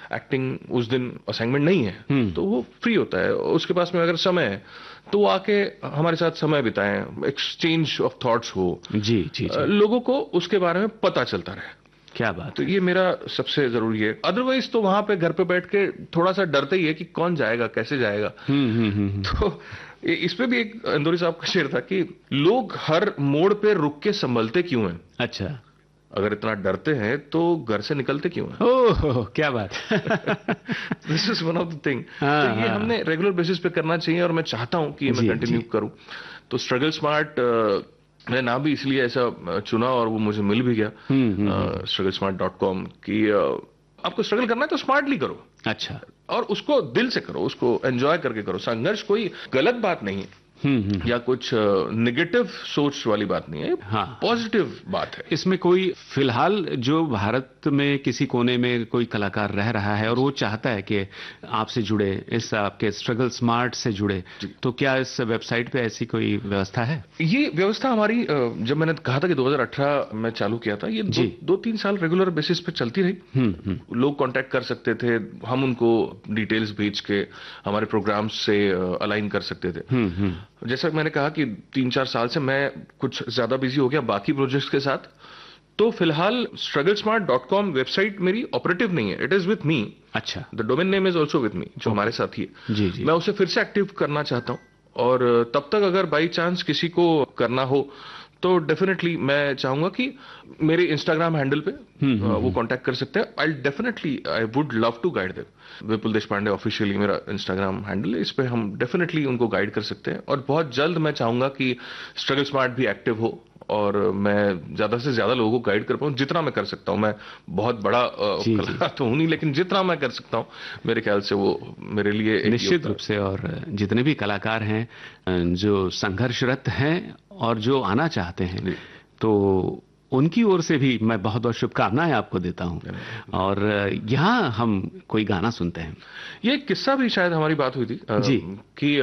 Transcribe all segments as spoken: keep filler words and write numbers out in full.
Acting उस दिन assignment नहीं है तो वो फ्री होता है, उसके पास में अगर समय है तो वो आके हमारे साथ समय बिताएं, एक्सचेंज ऑफ थॉट्स हो, जी जी, जी। लोगों को उसके बारे में पता चलता रहे। क्या बात तो ये मेरा सबसे जरूरी है। अदरवाइज तो वहां पे घर पे बैठ के थोड़ा सा डरते ही है कि कौन जाएगा, कैसे जाएगा। हम्म हम्म तो इस पे भी एक इंदौरी साहब का शेर था कि लोग हर मोड़ पे रुक के संभलते क्यों हैं। अच्छा, अगर इतना डरते हैं तो घर से निकलते क्यों हैं। ओह क्या बात। This is one of the thing. तो ये हमने रेगुलर बेसिस पे करना चाहिए और मैं चाहता हूं कि मैं कंटिन्यू करूं। तो स्ट्रगल स्मार्ट मैंने नाम भी इसलिए ऐसा चुना और वो मुझे मिल भी गया, स्ट्रगल स्मार्ट डॉट कॉम, कि आपको स्ट्रगल करना है तो स्मार्टली करो। अच्छा। और उसको दिल से करो, उसको एंजॉय करके करो। संघर्ष कोई गलत बात नहीं है या कुछ नेगेटिव सोच वाली बात नहीं है, हाँ, पॉजिटिव बात है। इसमें कोई फिलहाल जो भारत में किसी कोने में कोई कलाकार रह रहा है और वो चाहता है कि आपसे जुड़े, इस आपके स्ट्रगल स्मार्ट से जुड़े, तो क्या इस वेबसाइट पे ऐसी कोई व्यवस्था है? ये व्यवस्था हमारी, जब मैंने कहा था कि दो हज़ार अठारह में चालू किया था, ये दो, दो तीन साल रेगुलर बेसिस पे चलती रही। लोग कांटेक्ट कर सकते थे, हम उनको डिटेल्स भेज के हमारे प्रोग्राम्स से अलाइन कर सकते थे। जैसा मैंने कहा कि तीन चार साल से मैं कुछ ज्यादा बिजी हो गया बाकी प्रोजेक्ट्स के साथ, तो फिलहाल struggle smart dot com website मेरी ऑपरेटिव नहीं है, इट इज विथ मी। अच्छा। The domain name is also with me, जो हमारे साथ ही है। जी जी। मैं उसे फिर से एक्टिव करना चाहता हूँ और तब तक अगर बाई चांस किसी को करना हो तो डेफिनेटली मैं चाहूंगा कि मेरे इंस्टाग्राम हैंडल पे वो कांटेक्ट कर सकते हैं। I definitely I would love to guide them. Vipul Deshpande officially मेरा इंस्टाग्राम हैंडल है, इस पे हम डेफिनेटली उनको गाइड कर सकते हैं। और बहुत जल्द मैं चाहूंगा कि स्ट्रगल स्मार्ट भी एक्टिव हो और मैं ज्यादा से ज्यादा लोगों को गाइड कर पाऊँ, जितना मैं कर सकता हूँ। मैं बहुत बड़ा कलाकार तो हूँ नहीं, लेकिन जितना मैं कर सकता हूँ मेरे ख्याल से वो मेरे लिए निश्चित रूप से। और जितने भी कलाकार हैं जो संघर्षरत हैं और जो आना चाहते हैं, तो उनकी ओर से भी मैं बहुत बहुत शुभकामनाएं आपको देता हूं। और यहाँ हम कोई गाना सुनते हैं। ये एक किस्सा भी शायद हमारी बात हुई थी जी, कि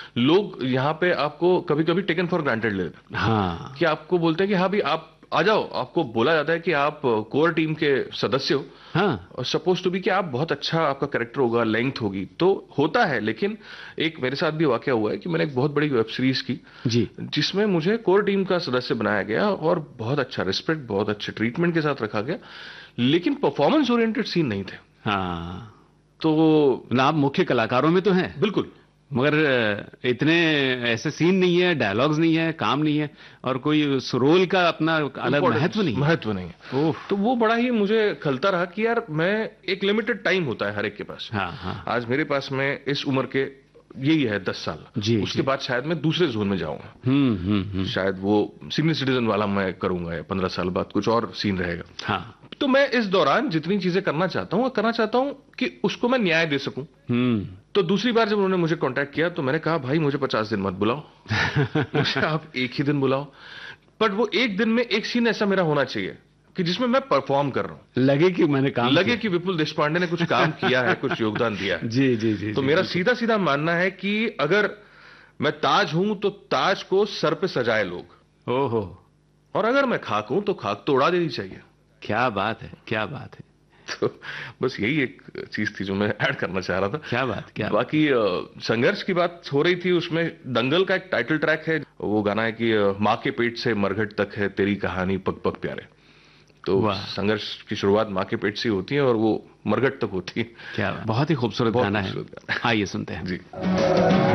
लोग यहाँ पे आपको कभी कभी टेकन फॉर ग्रांटेड लेते हैं। हाँ, कि आपको बोलते हैं कि हाँ भाई आप आ जाओ, आपको बोला जाता है कि आप कोर टीम के सदस्य हो, हाँ, और सपोज टू बी कि आप बहुत अच्छा, आपका कैरेक्टर होगा, लेंथ होगी, तो होता है। लेकिन एक मेरे साथ भी वाकया हुआ है कि मैंने एक बहुत बड़ी वेब सीरीज की जी, जिसमें मुझे कोर टीम का सदस्य बनाया गया और बहुत अच्छा रिस्पेक्ट, बहुत अच्छे ट्रीटमेंट के साथ रखा गया, लेकिन परफॉर्मेंस ओरिएंटेड सीन नहीं थे। हाँ, तो आप मुख्य कलाकारों में तो हैं बिल्कुल, मगर इतने ऐसे सीन नहीं है, डायलॉग्स नहीं है, काम नहीं है, और कोई उस रोल का अपना अलग महत्व नहीं महत्व नहीं है। तो वो बड़ा ही मुझे खलता रहा कि यार, मैं एक लिमिटेड टाइम होता है हर एक के पास। हाँ, हाँ। आज मेरे पास में इस उम्र के यही है दस साल, जी, उसके जी। बाद शायद मैं दूसरे जोन में जाऊंगा। हम्म हम्म शायद वो सीनियर सिटीजन वाला मैं करूंगा, या पंद्रह साल बाद कुछ और सीन रहेगा। हाँ, तो मैं इस दौरान जितनी चीजें करना चाहता हूँ करना चाहता हूँ कि उसको मैं न्याय दे सकूं। हम्म तो दूसरी बार जब उन्होंने मुझे कांटेक्ट किया तो मैंने कहा, भाई मुझे पचास दिन मत बुलाओ, मुझे आप एक ही दिन बुलाओ, बट वो एक दिन में एक सीन ऐसा मेरा होना चाहिए कि जिसमें मैं परफॉर्म कर रहा हूँ, लगे कि मैंने काम लगे कि विपुल देशपांडे ने कुछ काम किया है, कुछ योगदान दिया है। जी जी जी। तो जी, मेरा जी, सीधा सीधा मानना है कि अगर मैं ताज हूं तो ताज को सर पे सजाए लोग, ओहो, और अगर मैं खाक हूं तो खाक तो उड़ा देनी चाहिए। क्या बात है, क्या बात है। तो बस यही एक चीज थी जो मैं ऐड करना चाह रहा था। क्या बात, क्या बाकी संघर्ष की बात हो रही थी, उसमें दंगल का एक टाइटल ट्रैक है, वो गाना है कि माँ के पेट से मरघट तक है तेरी कहानी पग पग प्यारे। तो संघर्ष की शुरुआत माँ के पेट से होती है और वो मरघट तक होती है। क्या बहुत ही खूबसूरत गाना है, आइए सुनते हैं जी।